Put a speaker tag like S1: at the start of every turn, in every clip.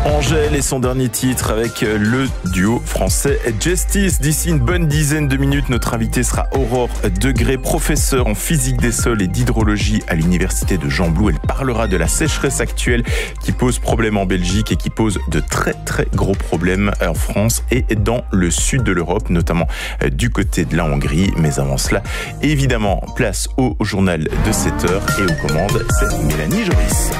S1: Angèle et son dernier titre avec le duo français Justice. D'ici une bonne dizaine de minutes, notre invitée sera Aurore Degré, professeure en physique des sols et d'hydrologie à l'université de Gembloux. Elle parlera de la sécheresse actuelle qui pose problème en Belgique et qui pose de très très gros problèmes en France et dans le sud de l'Europe, notamment du côté de la Hongrie. Mais avant cela, évidemment, place au journal de 7 heures et aux commandes, c'est Mélanie Joris.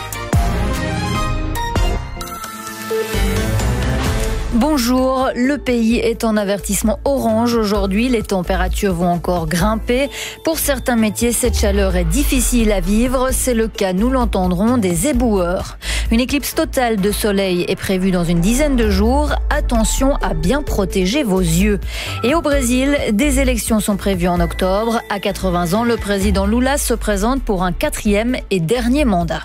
S2: Bonjour, le pays est en avertissement orange aujourd'hui. Les températures vont encore grimper. Pour certains métiers, cette chaleur est difficile à vivre. C'est le cas, nous l'entendrons, des éboueurs. Une éclipse totale de soleil est prévue dans une dizaine de jours. Attention à bien protéger vos yeux. Et au Brésil, des élections sont prévues en octobre. À 80 ans, le président Lula se présente pour un 4e et dernier mandat.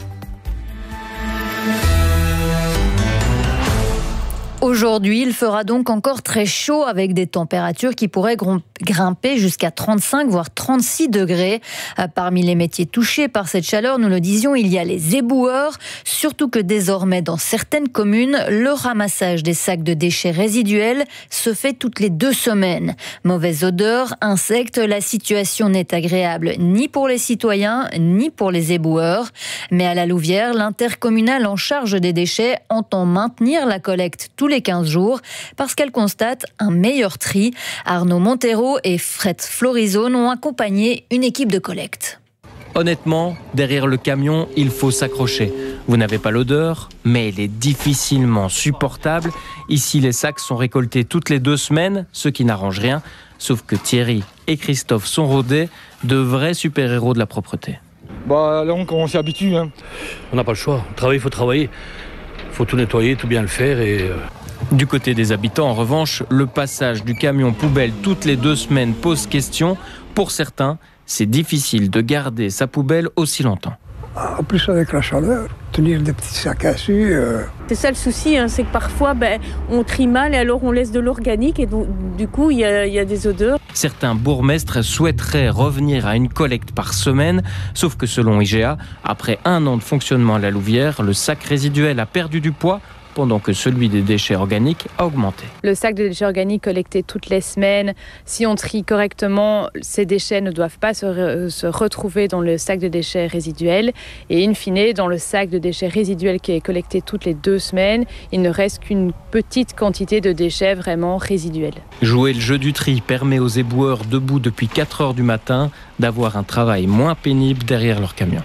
S2: Aujourd'hui, il fera donc encore très chaud avec des températures qui pourraient grimper jusqu'à 35 voire 36 degrés. Parmi les métiers touchés par cette chaleur, nous le disions, il y a les éboueurs, surtout que désormais dans certaines communes, le ramassage des sacs de déchets résiduels se fait toutes les 2 semaines. Mauvaise odeur, insectes, la situation n'est agréable ni pour les citoyens ni pour les éboueurs. Mais à la Louvière, l'intercommunale en charge des déchets entend maintenir la collecte tous les 15 jours parce qu'elle constate un meilleur tri. Arnaud Montero et Fred Florizone ont accompagné une équipe de collecte.
S3: Honnêtement, derrière le camion, il faut s'accrocher. Vous n'avez pas l'odeur, mais elle est difficilement supportable. Ici, les sacs sont récoltés toutes les 2 semaines, ce qui n'arrange rien. Sauf que Thierry et Christophe sont rodés, de vrais super-héros de la propreté.
S4: Là, on s'y habitue.
S5: On n'a pas le choix. Travailler, il faut travailler. Il faut tout nettoyer, tout bien le faire et...
S3: Du côté des habitants, en revanche, le passage du camion poubelle toutes les 2 semaines pose question. Pour certains, c'est difficile de garder sa poubelle aussi longtemps.
S6: En plus avec la chaleur, tenir des petits sacs assis...
S7: C'est ça le souci, c'est que parfois on trie mal et alors on laisse de l'organique et donc, du coup il y a des odeurs.
S3: Certains bourgmestres souhaiteraient revenir à une collecte par semaine, sauf que selon IGA, après 1 an de fonctionnement à la Louvière, le sac résiduel a perdu du poids pendant que celui des déchets organiques a augmenté.
S8: Le sac de déchets organiques collecté toutes les semaines, si on trie correctement, ces déchets ne doivent pas se retrouver dans le sac de déchets résiduels. Et in fine, dans le sac de déchets résiduels qui est collecté toutes les 2 semaines, il ne reste qu'une petite quantité de déchets vraiment résiduels.
S3: Jouer le jeu du tri permet aux éboueurs debout depuis 4 heures du matin d'avoir un travail moins pénible derrière leur camion.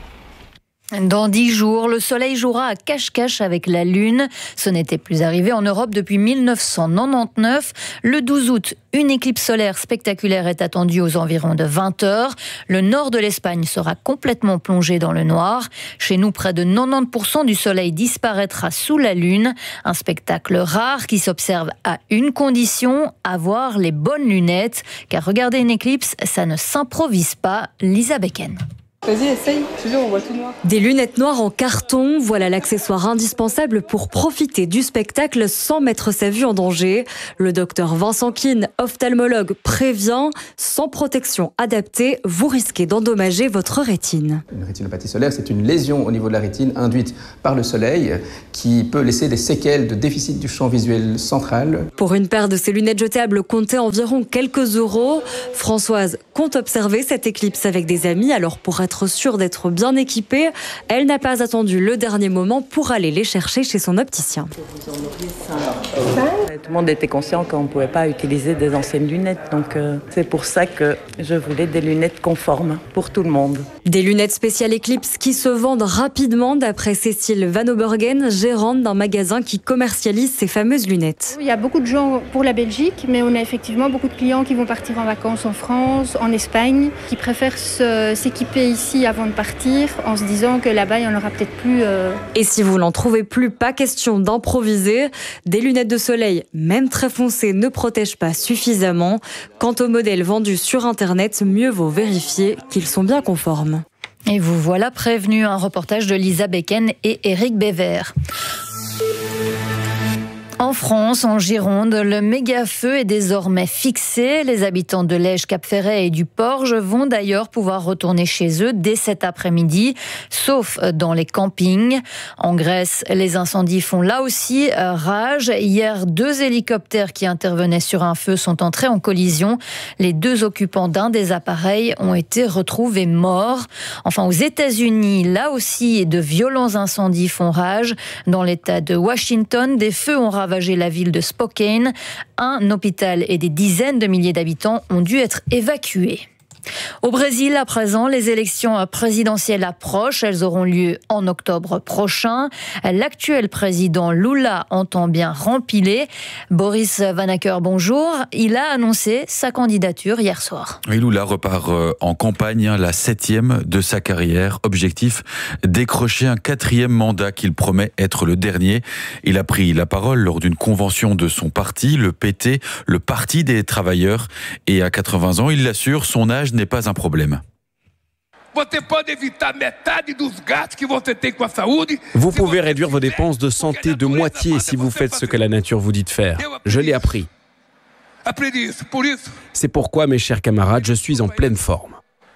S2: Dans 10 jours, le soleil jouera à cache-cache avec la lune. Ce n'était plus arrivé en Europe depuis 1999. Le 12 août, une éclipse solaire spectaculaire est attendue aux environs de 20 heures. Le nord de l'Espagne sera complètement plongé dans le noir. Chez nous, près de 90% du soleil disparaîtra sous la lune. Un spectacle rare qui s'observe à une condition, avoir les bonnes lunettes. Car regarder une éclipse, ça ne s'improvise pas. Lisa Becken.
S9: Vas-y, essaye. On voit tout noir.
S10: Des lunettes noires en carton, voilà l'accessoire indispensable pour profiter du spectacle sans mettre sa vue en danger. Le docteur Vincent Keane, ophtalmologue, prévient, sans protection adaptée, vous risquez d'endommager votre rétine.
S11: Une rétinopathie solaire, c'est une lésion au niveau de la rétine induite par le soleil qui peut laisser des séquelles de déficit du champ visuel central.
S10: Pour une paire de ces lunettes jetables, comptez environ quelques euros. Françoise compte observer cette éclipse avec des amis, alors pour être sûre d'être bien équipée, elle n'a pas attendu le dernier moment pour aller les chercher chez son opticien.
S7: Tout le monde était conscient qu'on ne pouvait pas utiliser des anciennes lunettes, donc c'est pour ça que je voulais des lunettes conformes pour tout le monde.
S10: Des lunettes spéciales Eclipse qui se vendent rapidement d'après Cécile Van Obergen, gérante d'un magasin qui commercialise ces fameuses lunettes.
S12: Il y a beaucoup de gens pour la Belgique, mais on a effectivement beaucoup de clients qui vont partir en vacances en France, en Espagne, qui préfèrent s'équiper ici avant de partir en se disant que là-bas il n'y en aura peut-être plus.
S10: Et si vous n'en trouvez plus, pas question d'improviser. Des lunettes de soleil, même très foncées, ne protègent pas suffisamment. Quant aux modèles vendus sur Internet, mieux vaut vérifier qu'ils sont bien conformes.
S2: Et vous voilà prévenu, un reportage de Lisa Becken et Eric Bévert. En France, en Gironde, le méga-feu est désormais fixé. Les habitants de Lège, Cap-Ferret et du Porge vont d'ailleurs pouvoir retourner chez eux dès cet après-midi, sauf dans les campings. En Grèce, les incendies font là aussi rage. Hier, 2 hélicoptères qui intervenaient sur un feu sont entrés en collision. Les 2 occupants d'un des appareils ont été retrouvés morts. Enfin, aux États-Unis, là aussi, de violents incendies font rage. Dans l'État de Washington, des feux ont ravagé la ville de Spokane. Un hôpital et des dizaines de milliers d'habitants ont dû être évacués. Au Brésil, à présent, les élections présidentielles approchent. Elles auront lieu en octobre prochain. L'actuel président Lula entend bien rempiler. Boris Vanacker, bonjour. Il a annoncé sa candidature hier soir.
S13: Et Lula repart en campagne, la 7e de sa carrière. Objectif, décrocher un 4e mandat qu'il promet être le dernier. Il a pris la parole lors d'une convention de son parti, le PT, le Parti des Travailleurs. Et à 80 ans, il l'assure, son âge n'est pas un problème.
S14: Vous pouvez réduire vos dépenses de santé de moitié si vous faites ce que la nature vous dit de faire. Je l'ai appris. C'est pourquoi, mes chers camarades, je suis en pleine forme.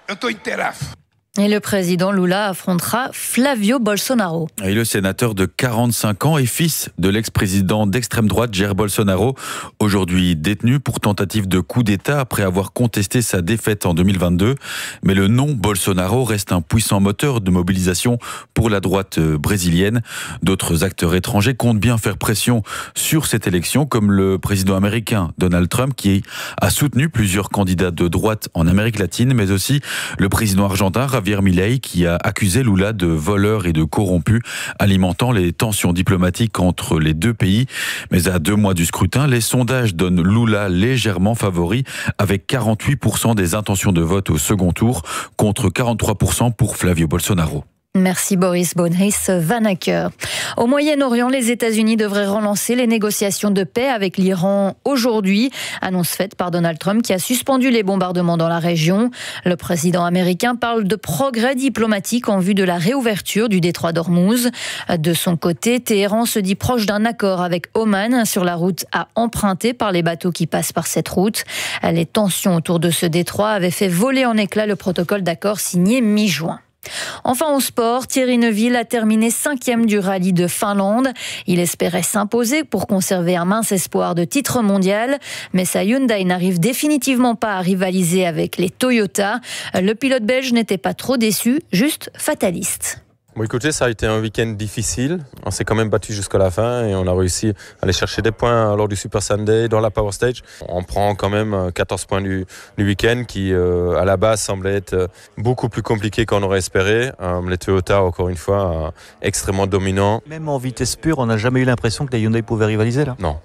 S2: Et le président Lula affrontera Flavio Bolsonaro.
S13: Et le sénateur de 45 ans et fils de l'ex-président d'extrême droite Jair Bolsonaro, aujourd'hui détenu pour tentative de coup d'État après avoir contesté sa défaite en 2022. Mais le nom Bolsonaro reste un puissant moteur de mobilisation pour la droite brésilienne. D'autres acteurs étrangers comptent bien faire pression sur cette élection, comme le président américain Donald Trump, qui a soutenu plusieurs candidats de droite en Amérique latine, mais aussi le président argentin Javier Milei, qui a accusé Lula de voleur et de corrompu, alimentant les tensions diplomatiques entre les deux pays. Mais à 2 mois du scrutin, les sondages donnent Lula légèrement favori, avec 48% des intentions de vote au second tour, contre 43% pour Flavio Bolsonaro.
S2: Merci Boris Vanacker. Au Moyen-Orient, les États-Unis devraient relancer les négociations de paix avec l'Iran aujourd'hui. Annonce faite par Donald Trump qui a suspendu les bombardements dans la région. Le président américain parle de progrès diplomatiques en vue de la réouverture du détroit d'Ormuz. De son côté, Téhéran se dit proche d'un accord avec Oman sur la route à emprunter par les bateaux qui passent par cette route. Les tensions autour de ce détroit avaient fait voler en éclats le protocole d'accord signé mi-juin. Enfin au sport, Thierry Neuville a terminé 5e du rallye de Finlande. Il espérait s'imposer pour conserver un mince espoir de titre mondial, mais sa Hyundai n'arrive définitivement pas à rivaliser avec les Toyota. Le pilote belge n'était pas trop déçu, juste fataliste.
S15: Bon, écoutez, ça a été un week-end difficile. On s'est quand même battu jusqu'à la fin et on a réussi à aller chercher des points lors du Super Sunday, dans la Power Stage. On prend quand même 14 points du week-end qui, à la base, semblait être beaucoup plus compliqué qu'on aurait espéré. Les Toyota, encore une fois, extrêmement dominants.
S16: Même en vitesse pure, on n'a jamais eu l'impression que les Hyundai pouvaient rivaliser là.
S15: Non,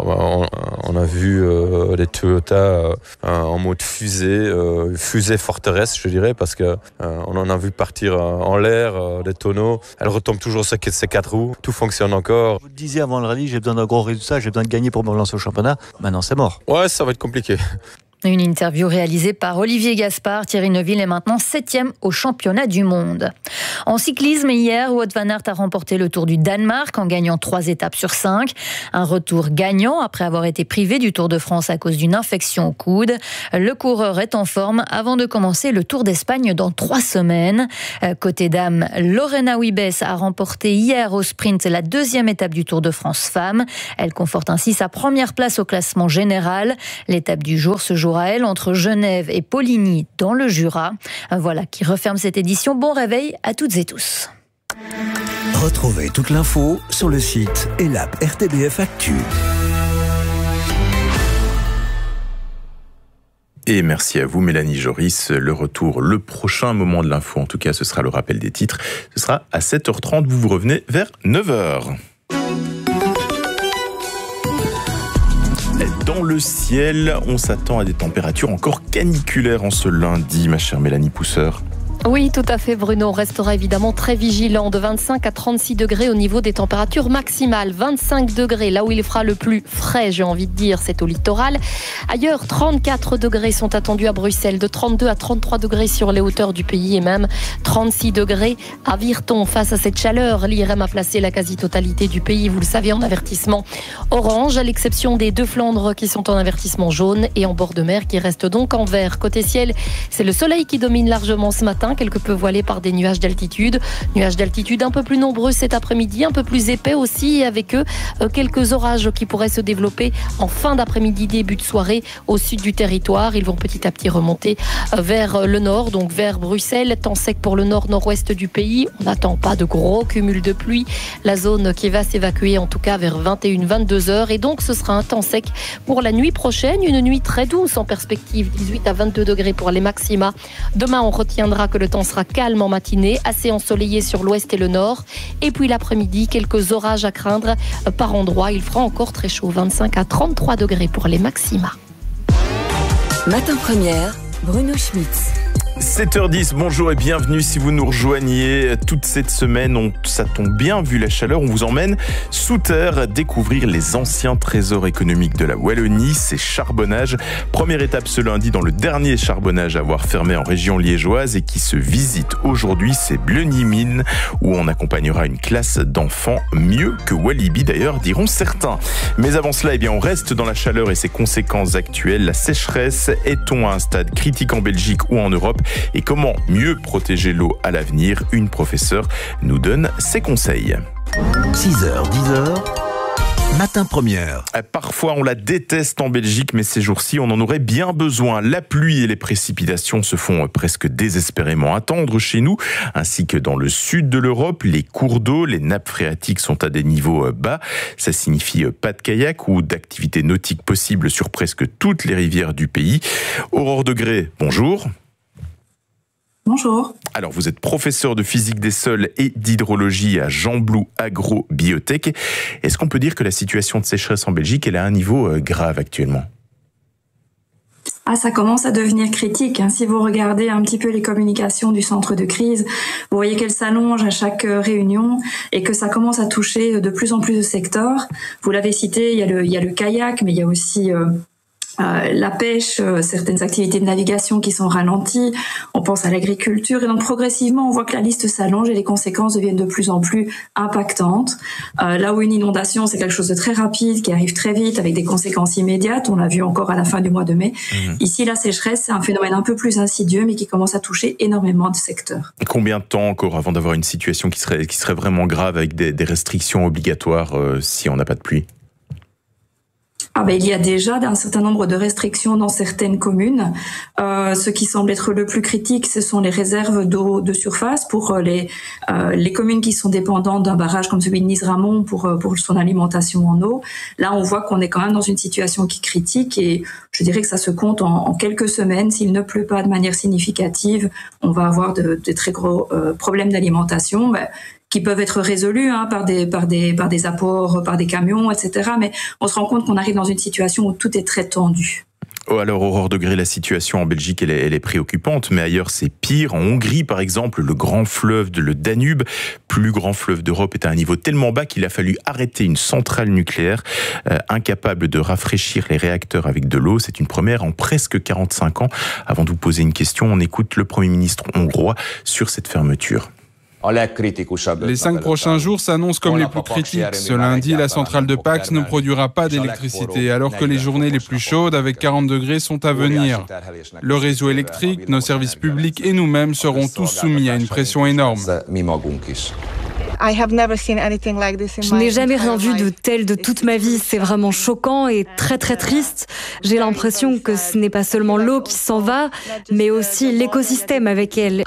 S15: on a vu les Toyota en mode fusée forteresse, je dirais, parce que on en a vu partir en l'air des tonneaux. Elle retombe toujours sur ses 4 roues. Tout fonctionne encore.
S16: Vous disiez avant le rallye, j'ai besoin d'un gros résultat, j'ai besoin de gagner pour me relancer au championnat. Maintenant, c'est mort.
S15: Ouais, ça va être compliqué.
S2: Une interview réalisée par Olivier Gaspard. Thierry Neuville est maintenant 7e au championnat du monde. En cyclisme, hier, Wout van Aert a remporté le Tour du Danemark en gagnant 3 étapes sur 5. Un retour gagnant après avoir été privé du Tour de France à cause d'une infection au coude. Le coureur est en forme avant de commencer le Tour d'Espagne dans 3 semaines. Côté dames, Lorena Wiebes a remporté hier au sprint la 2e étape du Tour de France femmes. Elle conforte ainsi sa première place au classement général. L'étape du jour se jouera à elle entre Genève et Poligny dans le Jura. Voilà qui referme cette édition. Bon réveil à toutes et tous.
S17: Retrouvez toute l'info sur le site et l'app RTBF Actu.
S1: Et merci à vous Mélanie Joris. Le retour, le prochain moment de l'info, en tout cas ce sera le rappel des titres. Ce sera à 7h30, vous revenez vers 9h. Dans le ciel, on s'attend à des températures encore caniculaires en ce lundi, ma chère Mélanie Pousseur.
S18: Oui, tout à fait Bruno. On restera évidemment très vigilant de 25 à 36 degrés au niveau des températures maximales. 25 degrés, là où il fera le plus frais, j'ai envie de dire, c'est au littoral. Ailleurs, 34 degrés sont attendus à Bruxelles, de 32 à 33 degrés sur les hauteurs du pays et même 36 degrés à Virton. Face à cette chaleur, l'IRM a placé la quasi-totalité du pays, vous le savez, en avertissement orange, à l'exception des deux Flandres qui sont en avertissement jaune et en bord de mer qui reste donc en vert. Côté ciel, c'est le soleil qui domine largement ce matin, quelque peu voilé par des nuages d'altitude. Nuages d'altitude un peu plus nombreux cet après-midi, un peu plus épais aussi, et avec eux quelques orages qui pourraient se développer en fin d'après-midi, début de soirée au sud du territoire. Ils vont petit à petit remonter vers le nord, donc vers Bruxelles. Temps sec pour le nord-nord-ouest du pays. On n'attend pas de gros cumuls de pluie. La zone qui va s'évacuer en tout cas vers 21-22 heures. Et donc ce sera un temps sec pour la nuit prochaine. Une nuit très douce en perspective, 18 à 22 degrés pour les maxima. Demain, on retiendra que le temps sera calme en matinée, assez ensoleillé sur l'ouest et le nord. Et puis l'après-midi, quelques orages à craindre par endroits. Il fera encore très chaud, 25 à 33 degrés pour les maxima.
S19: Matin Première, Bruno Schmitz.
S1: 7h10, bonjour et bienvenue si vous nous rejoignez. Toute cette semaine, ça tombe bien, vu la chaleur, on vous emmène sous terre découvrir les anciens trésors économiques de la Wallonie, ces charbonnages. Première étape ce lundi dans le dernier charbonnage à avoir fermé en région liégeoise et qui se visite aujourd'hui, c'est Bleunimine, où on accompagnera une classe d'enfants mieux que Walibi d'ailleurs, diront certains. Mais avant cela, on reste dans la chaleur et ses conséquences actuelles. La sécheresse, est-on à un stade critique en Belgique ou en Europe? Et comment mieux protéger l'eau à l'avenir? Une professeure nous donne ses conseils.
S17: 6h, 10h, Matin Première.
S1: Parfois on la déteste en Belgique, mais ces jours-ci on en aurait bien besoin. La pluie et les précipitations se font presque désespérément attendre chez nous, ainsi que dans le sud de l'Europe. Les cours d'eau, les nappes phréatiques sont à des niveaux bas. Ça signifie pas de kayak ou d'activités nautiques possibles sur presque toutes les rivières du pays. Aurore Degré, bonjour.
S20: Bonjour.
S1: Alors, vous êtes professeur de physique des sols et d'hydrologie à Jean Blou Agrobiotech. Est-ce qu'on peut dire que la situation de sécheresse en Belgique elle est à un niveau grave actuellement?
S20: Ça commence à devenir critique. Si vous regardez un petit peu les communications du centre de crise, vous voyez qu'elles s'allongent à chaque réunion et que ça commence à toucher de plus en plus de secteurs. Vous l'avez cité, il y a le kayak, mais il y a aussi la pêche, certaines activités de navigation qui sont ralenties, on pense à l'agriculture et donc progressivement on voit que la liste s'allonge et les conséquences deviennent de plus en plus impactantes. Là où une inondation c'est quelque chose de très rapide qui arrive très vite avec des conséquences immédiates, on l'a vu encore à la fin du mois de mai. Ici la sécheresse c'est un phénomène un peu plus insidieux mais qui commence à toucher énormément de secteurs.
S1: Combien de temps encore avant d'avoir une situation qui serait vraiment grave avec des restrictions obligatoires si on n'a pas de pluie?
S20: Il y a déjà un certain nombre de restrictions dans certaines communes. Ce qui semble être le plus critique, ce sont les réserves d'eau de surface pour les communes qui sont dépendantes d'un barrage comme celui de Nice-Ramon pour son alimentation en eau. Là, on voit qu'on est quand même dans une situation qui est critique et je dirais que ça se compte en quelques semaines. S'il ne pleut pas de manière significative, on va avoir de très gros problèmes d'alimentation. Qui peuvent être résolus par des apports, par des camions, etc. Mais on se rend compte qu'on arrive dans une situation où tout est très tendu.
S1: Alors, Aurore Degré, la situation en Belgique, elle est préoccupante, mais ailleurs, c'est pire. En Hongrie, par exemple, le grand fleuve, le Danube, plus grand fleuve d'Europe, est à un niveau tellement bas qu'il a fallu arrêter une centrale nucléaire, incapable de rafraîchir les réacteurs avec de l'eau. C'est une première en presque 45 ans. Avant de vous poser une question, on écoute le Premier ministre hongrois sur cette fermeture.
S21: Les 5 prochains jours s'annoncent comme les plus critiques. Ce lundi, la centrale de Pax ne produira pas d'électricité, alors que les journées les plus chaudes, avec 40 degrés, sont à venir. Le réseau électrique, nos services publics et nous-mêmes seront tous soumis à une pression énorme.
S10: Je n'ai jamais rien vu de tel de toute ma vie. C'est vraiment choquant et très très triste. J'ai l'impression que ce n'est pas seulement l'eau qui s'en va, mais aussi l'écosystème avec elle.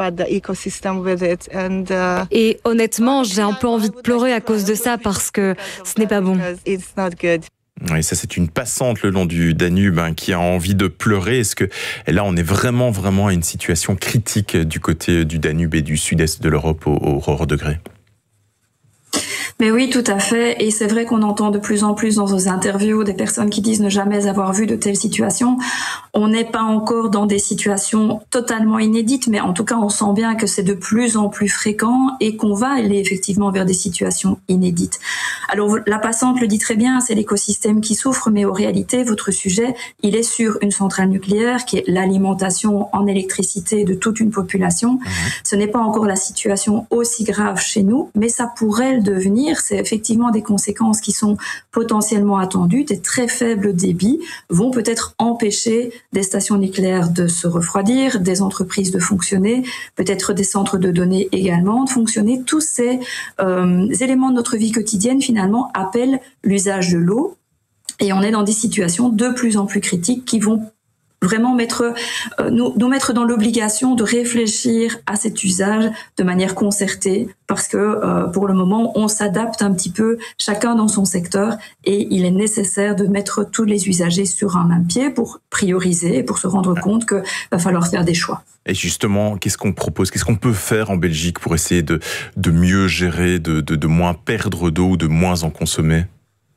S10: Et honnêtement, j'ai un peu envie de pleurer à cause de ça parce que ce n'est pas bon.
S1: Oui, ça c'est une passante le long du Danube qui a envie de pleurer. Est-ce que là on est vraiment à une situation critique du côté du Danube et du sud-est de l'Europe au Aurore Degré?
S20: Mais oui, tout à fait. Et c'est vrai qu'on entend de plus en plus dans nos interviews des personnes qui disent ne jamais avoir vu de telles situations. On n'est pas encore dans des situations totalement inédites, mais en tout cas, on sent bien que c'est de plus en plus fréquent et qu'on va aller effectivement vers des situations inédites. Alors, la passante le dit très bien, c'est l'écosystème qui souffre, mais en réalité, votre sujet, il est sur une centrale nucléaire qui est l'alimentation en électricité de toute une population. Ce n'est pas encore la situation aussi grave chez nous, mais ça pourrait le devenir. C'est effectivement des conséquences qui sont potentiellement attendues. Des très faibles débits vont peut-être empêcher des stations nucléaires de se refroidir, des entreprises de fonctionner, peut-être des centres de données également de fonctionner. Tous ces éléments de notre vie quotidienne, finalement, appellent l'usage de l'eau. Et on est dans des situations de plus en plus critiques qui vont vraiment nous mettre dans l'obligation de réfléchir à cet usage de manière concertée parce que pour le moment, on s'adapte un petit peu chacun dans son secteur et il est nécessaire de mettre tous les usagers sur un même pied pour prioriser et pour se rendre compte qu'il va falloir faire des choix.
S1: Et justement, qu'est-ce qu'on propose? Qu'est-ce qu'on peut faire en Belgique pour essayer de mieux gérer, de moins perdre d'eau ou de moins en consommer?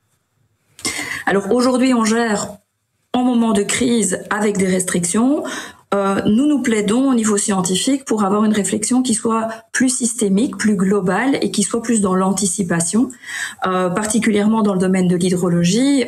S20: Alors aujourd'hui, on gère en moment de crise avec des restrictions. Nous plaidons au niveau scientifique pour avoir une réflexion qui soit plus systémique, plus globale et qui soit plus dans l'anticipation, particulièrement dans le domaine de l'hydrologie.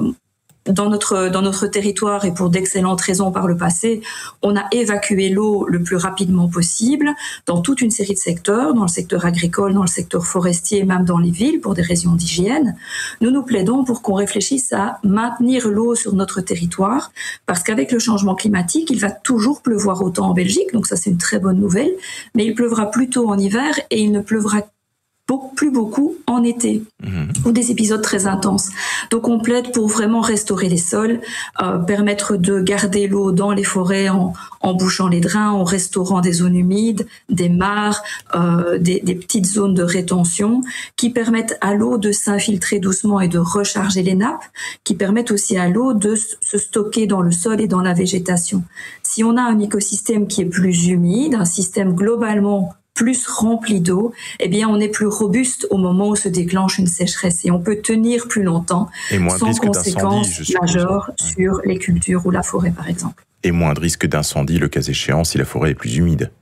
S20: Dans notre territoire et pour d'excellentes raisons par le passé, on a évacué l'eau le plus rapidement possible dans toute une série de secteurs, dans le secteur agricole, dans le secteur forestier, même dans les villes pour des raisons d'hygiène. Nous plaidons pour qu'on réfléchisse à maintenir l'eau sur notre territoire parce qu'avec le changement climatique, il va toujours pleuvoir autant en Belgique, donc ça c'est une très bonne nouvelle, mais il pleuvra plutôt en hiver et il ne pleuvra plus beaucoup en été, ou des épisodes très intenses. Donc on plaide pour vraiment restaurer les sols, permettre de garder l'eau dans les forêts en bouchant les drains, en restaurant des zones humides, des mares, des petites zones de rétention qui permettent à l'eau de s'infiltrer doucement et de recharger les nappes, qui permettent aussi à l'eau de se stocker dans le sol et dans la végétation. Si on a un écosystème qui est plus humide, un système globalement plus rempli d'eau, eh bien on est plus robuste au moment où se déclenche une sécheresse et on peut tenir plus longtemps sans conséquences majeures sur les cultures ou la forêt par exemple.
S1: Et moins de risque d'incendie le cas échéant si la forêt est plus humide.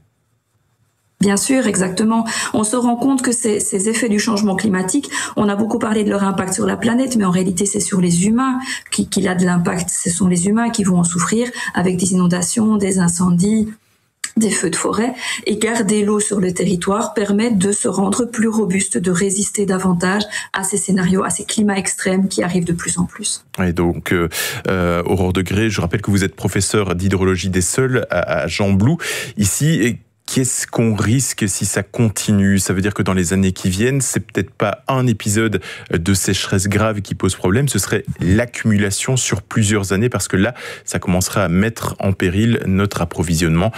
S20: Bien sûr, exactement. On se rend compte que ces effets du changement climatique, on a beaucoup parlé de leur impact sur la planète, mais en réalité c'est sur les humains qu'il a de l'impact. Ce sont les humains qui vont en souffrir avec des inondations, des incendies, des feux de forêt, et garder l'eau sur le territoire permet de se rendre plus robuste, de résister davantage à ces scénarios, à ces climats extrêmes qui arrivent de plus en plus.
S1: Et donc, Aurore Degré, je rappelle que vous êtes professeur d'hydrologie des sols à Gembloux, ici. Et qu'est-ce qu'on risque si ça continue? Ça veut dire que dans les années qui viennent, c'est peut-être pas un épisode de sécheresse grave qui pose problème, ce serait l'accumulation sur plusieurs années, parce que là, ça commencerait à mettre en péril notre approvisionnement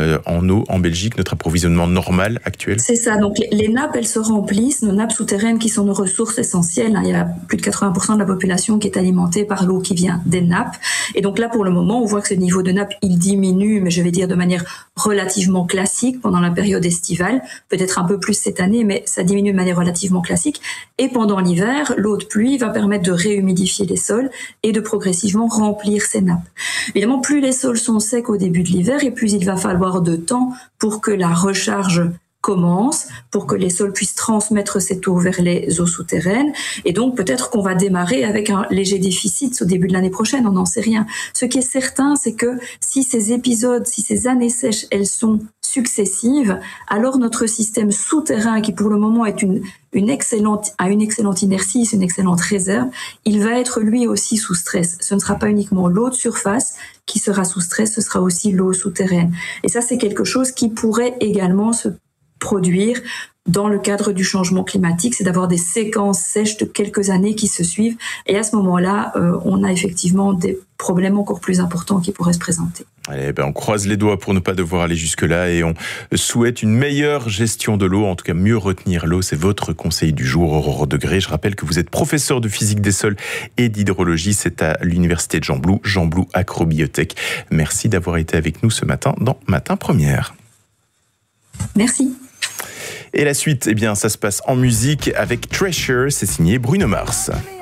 S1: en eau en Belgique, notre approvisionnement normal actuel.
S20: C'est ça, donc les nappes, elles se remplissent, nos nappes souterraines qui sont nos ressources essentielles. Il y a plus de 80% de la population qui est alimentée par l'eau qui vient des nappes. Et donc là, pour le moment, on voit que ce niveau de nappe, il diminue, mais je vais dire de manière relativement classique pendant la période estivale, peut-être un peu plus cette année, mais ça diminue de manière relativement classique. Et pendant l'hiver, l'eau de pluie va permettre de réhumidifier les sols et de progressivement remplir ces nappes. Évidemment, plus les sols sont secs au début de l'hiver, et plus il va falloir de temps pour que la recharge commence, pour que les sols puissent transmettre cette eau vers les eaux souterraines. Et donc, peut-être qu'on va démarrer avec un léger déficit au début de l'année prochaine, on n'en sait rien. Ce qui est certain, c'est que si ces épisodes, si ces années sèches, elles sont successives, alors notre système souterrain, qui pour le moment est une excellente inertie, c'est une excellente réserve, il va être lui aussi sous stress. Ce ne sera pas uniquement l'eau de surface qui sera sous stress, ce sera aussi l'eau souterraine. Et ça, c'est quelque chose qui pourrait également se produire dans le cadre du changement climatique, c'est d'avoir des séquences sèches de quelques années qui se suivent. Et à ce moment-là, on a effectivement des problèmes encore plus importants qui pourraient se présenter.
S1: Allez, on croise les doigts pour ne pas devoir aller jusque-là et on souhaite une meilleure gestion de l'eau, en tout cas mieux retenir l'eau. C'est votre conseil du jour, Aurore Degré. Je rappelle que vous êtes professeur de physique des sols et d'hydrologie. C'est à l'université de Gembloux, Gembloux Acrobiotech. Merci d'avoir été avec nous ce matin dans Matin Première.
S20: Merci.
S1: Et la suite, eh bien, ça se passe en musique avec Treasure, c'est signé Bruno Mars.